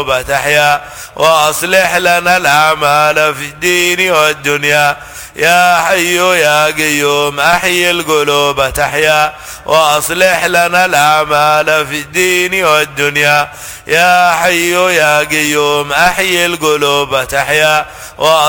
تحيا وأصلح لنا الأعمال في الدين والدنيا. يا حي يا قيوم أحيي القلوب تحيا وأصلح لنا الأعمال في الدين والدنيا. يا حي يا قيوم أحيي القلوب تحيا